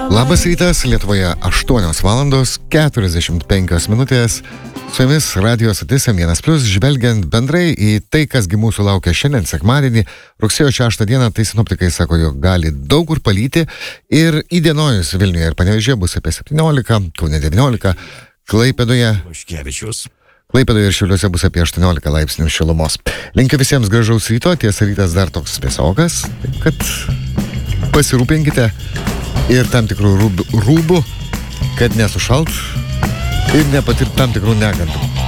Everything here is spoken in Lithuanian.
Labas rytas, Lietuvoje 8 valandos 45 minutės. Su jumis radio stotis M1+, žvelgiant bendrai į tai, kasgi mūsų laukia šiandien sekmadienį, rugsėjo 6 dieną, tai sinoptikai sako, jog gali daug kur palyti ir įdienojus Vilniuje ir Panevėžyje bus apie 17, Kaune 19, Klaipėdoje ir Šiauliuose bus apie 18 laipsnių šilumos. Linkiu visiems gražaus ryto, tiesa rytas dar toks vėsokas, taip kad pasirūpinkite ir tam tikrų rūbų, kad nesušalt ir nepatirt tam tikrų negandų.